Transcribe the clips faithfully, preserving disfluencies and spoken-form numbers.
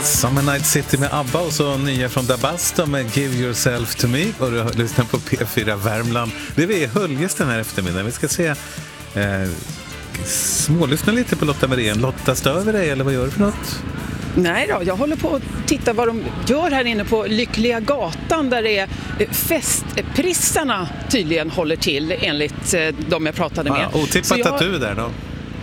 Summer Night City med ABBA och så nya från Dabasta med Give Yourself To Me. Och du lyssnar på P fyra Värmland. Det är vi i Höljes den här eftermiddagen. Vi ska se eh, smålyssna lite på Lotta Merén. Lotta, stör vi dig eller vad gör du för något? Nej då, jag håller på att titta vad de gör här inne på Lyckliga gatan där det är festprissarna tydligen håller till enligt de jag pratade med. Ah, otippat jag... att du är där då.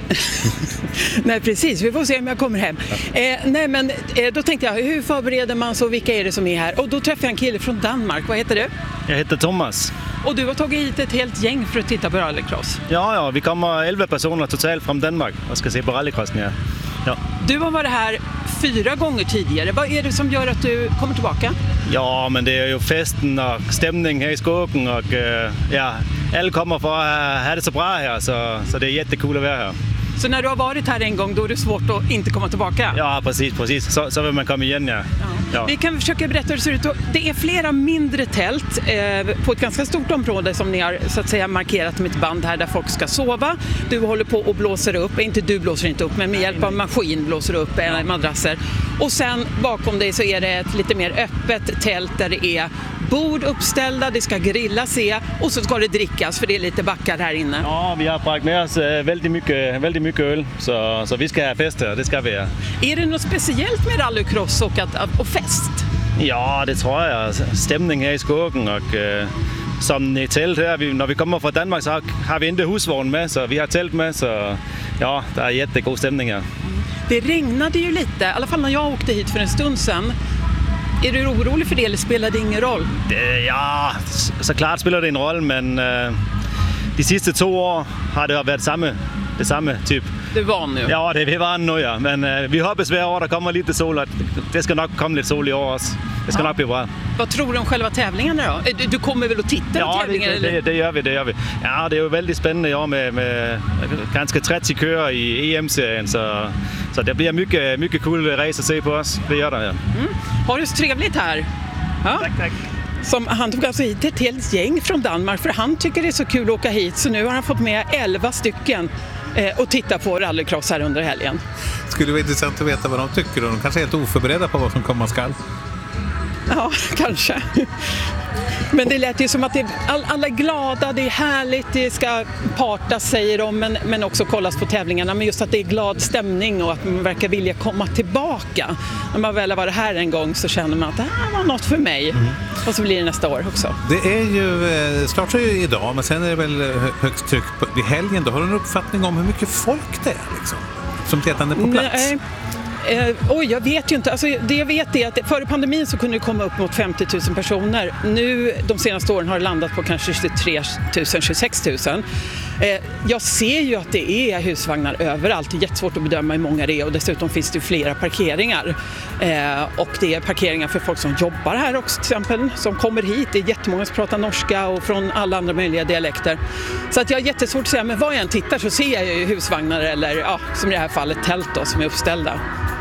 Nej, precis. Vi får se om jag kommer hem. Ja. Eh, nej, men eh, då tänkte jag, hur förbereder man så? Vilka är det som är här? Och då träffade jag en kille från Danmark. Vad heter du? Jag heter Thomas. Och du har tagit hit ett helt gäng för att titta på rallycross. Ja, ja. Vi kommer elva personer totalt från Danmark och ska se på rallycrossen. Ja. Ja. Du har varit här fyra gånger tidigare. Vad är det som gör att du kommer tillbaka? Ja, men det är ju festen och stämning här i skogen och ja, alla kommer för att ha det så bra här, så, så det är jättekul att vara här. Så när du har varit här en gång, då är det svårt att inte komma tillbaka? Ja, precis, precis. Så, så vill man komma igen, ja. Ja. Ja. Vi kan försöka berätta hur det ser ut. Det är flera mindre tält eh, på ett ganska stort område som ni har så att säga markerat med ett band här där folk ska sova. Du håller på och blåser upp, inte du blåser inte upp, men med hjälp av maskin blåser upp ja. madrasser. Och sen bakom dig så är det ett lite mer öppet tält där det är bord uppställda, det ska grillas se och så ska det drickas för det är lite backar här inne. Ja, vi har bragt med oss väldigt mycket, väldigt mycket öl så, så vi ska ha fest här, det ska vi ha. Är det något speciellt med rallycross och, att, och fest? Ja, det tror jag. Stämning här i skogen och eh, som i tält här, vi, när vi kommer från Danmark så har, har vi inte husvagn med så vi har tält med så ja, det är jättegod stämning här. Det regnade ju lite, i alla fall när jag åkte hit för en stund sedan. Är du orolig för det eller spelar det ingen roll? Det, ja, såklart spelar det en roll, men uh, de sista två år har det varit samma, det samma typ. Du är van nu? Ja, det är vi van nu, ja. Men uh, vi hoppas varje år det kommer lite sol. Det ska nog komma lite sol i år också. Det ska ja. nog bli bra. Vad tror du om själva tävlingarna då? Du, du kommer väl att titta ja, på tävlingar? Ja, det, det, det gör vi, det gör vi. Ja, det är ju väldigt spännande ja, med, med ganska trettio körer i E M-serien. Så, så det blir mycket, mycket kul resa att se på oss. Det gör det, ja. Mm. Har du så trevligt här? Ja. Tack, tack. Som, han tog alltså hit ett helt gäng från Danmark för han tycker det är så kul att åka hit. Så nu har han fått med elva stycken eh, och titta på rallycross här under helgen. Skulle vara intressant att veta vad de tycker och de kanske är helt oförberedda på vad som komma skall. Ja, kanske. Men det lät ju som att det är, all, alla är glada, det är härligt, det ska partas säger de, men, men också kollas på tävlingarna. Men just att det är glad stämning och att man verkar vilja komma tillbaka. När man väl har varit här en gång så känner man att det här var något för mig. Mm. Och så blir det nästa år också. Det är ju, startar ju idag, men sen är det väl högst tryck på, vid helgen. Då har du en uppfattning om hur mycket folk det är liksom, som letande på plats? Nej. Eh, oj, jag vet ju inte. Alltså, det jag vet är att före pandemin så kunde det komma upp mot femtio tusen personer. Nu, de senaste åren, har det landat på kanske tjugotre tusen, tjugosex tusen. Eh, jag ser ju att det är husvagnar överallt. Det är jättesvårt att bedöma hur många det är och dessutom finns det flera parkeringar. Eh, och det är parkeringar för folk som jobbar här också till exempel, som kommer hit. Det är jättemånga som pratar norska och från alla andra möjliga dialekter. Så att jag har jättesvårt att säga, men vad jag än tittar så ser jag ju husvagnar eller, ja, som i det här fallet, tält då, som är uppställda.